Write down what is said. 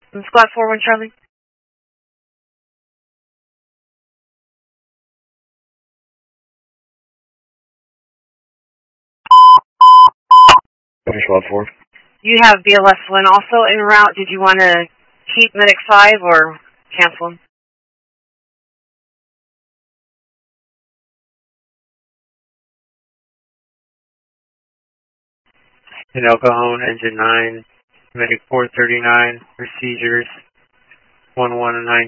Squad 4-1 Charlie. Squad 4. You have BLS 1 also en route. Did you want to keep Medic 5 or cancel him? In El Cajon, Engine 9, Medic 439, procedures 11 and 9.